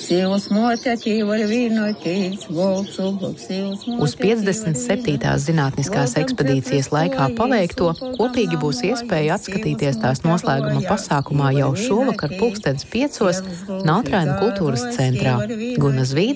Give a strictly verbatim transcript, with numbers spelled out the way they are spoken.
Uz piecdesmit septītās zinātniskās ekspedīcijas laikā paveikto kopīgi būs iespēja atskatīties tās noslēguma pasākumā jau šovakar pulkstens piecos Nātrēnu kultūras centrā. Guna Zvīde,